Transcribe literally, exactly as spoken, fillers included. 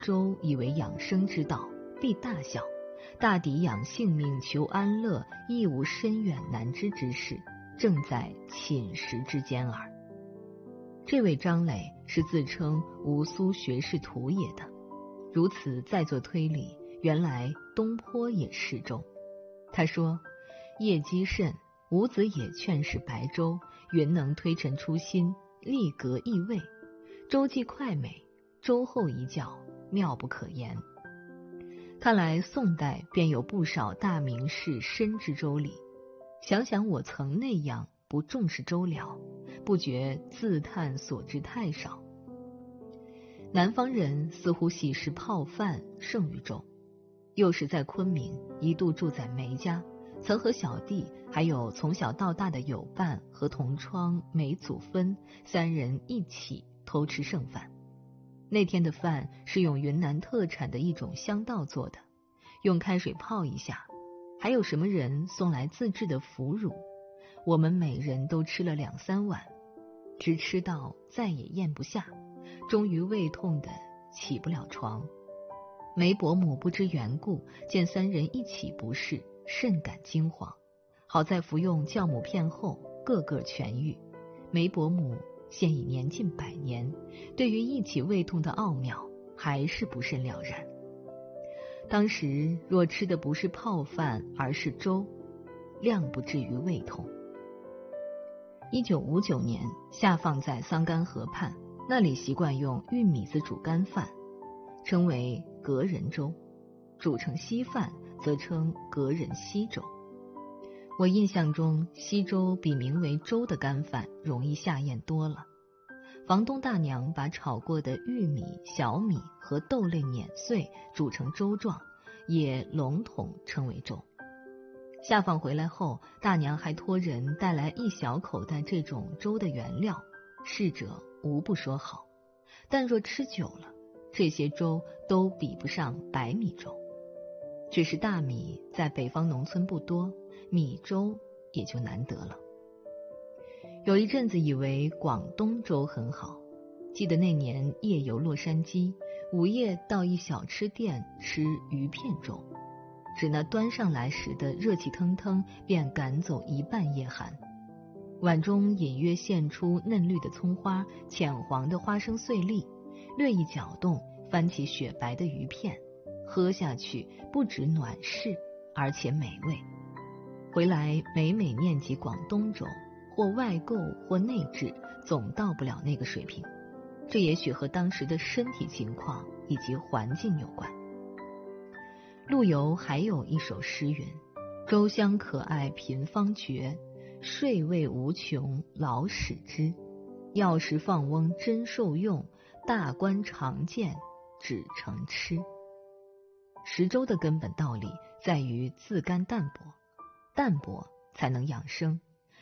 粥以为养生之道，必大小，大抵养性命求安乐，亦无深远难知之事，正在寝食之间耳。这位张磊是自称吴苏学士徒也的，如此再做推理，原来东坡也嗜粥。他说夜饥甚，伍子也劝食白粥，云能推陈出新，立格异味，粥既快美，粥后一觉，妙不可言。看来宋代便有不少大名士深知粥理，想想我曾那样不重视粥疗，不觉自叹所知太少。南方人似乎喜食泡饭胜于粥，幼时在昆明一度住在梅家，曾和小弟还有从小到大的友伴和同窗梅祖芬三人一起偷吃剩饭。那天的饭是用云南特产的一种香稻做的，用开水泡一下，还有什么人送来自制的腐乳，我们每人都吃了两三碗，直吃到再也咽不下，终于胃痛的起不了床。梅伯母不知缘故，见三人一起不适，甚感惊慌，好在服用酵母片后个个痊愈。梅伯母现已年近百年，对于一起胃痛的奥妙还是不甚了然。当时若吃的不是泡饭而是粥，谅不至于胃痛。一九五九年下放在桑干河畔，那里习惯用玉米子煮干饭，称为隔人粥，煮成稀饭则称隔人稀粥。我印象中稀粥比名为粥的干饭容易下咽多了。房东大娘把炒过的玉米、小米和豆类碾碎煮成粥状，也笼统称为粥。下放回来后，大娘还托人带来一小口袋这种粥的原料，侍者无不说好，但若吃久了，这些粥都比不上白米粥。只是大米在北方农村不多，米粥也就难得了。有一阵子以为广东粥很好，记得那年夜游洛杉矶，午夜到一小吃店吃鱼片粥，只那端上来时的热气腾腾，便赶走一半夜寒。碗中隐约现出嫩绿的葱花，浅黄的花生碎粒，略一搅动，翻起雪白的鱼片，喝下去不止暖适，而且美味。回来每每念及广东粥，或外购或内制，总到不了那个水平。这也许和当时的身体情况以及环境有关。陆游还有一首诗云：粥香可爱品方绝，睡味无穷老始知。药食放翁真受用，大官常见只成吃。食粥的根本道理在于自甘淡泊，淡泊才能养生。